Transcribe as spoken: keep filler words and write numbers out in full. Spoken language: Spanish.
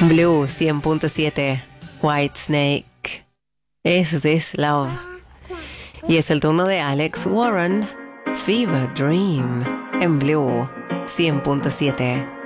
Blue cien punto siete, White Snake, Is This Love. Y es el turno de Alex Warren, Fever Dream, en Blue cien punto siete.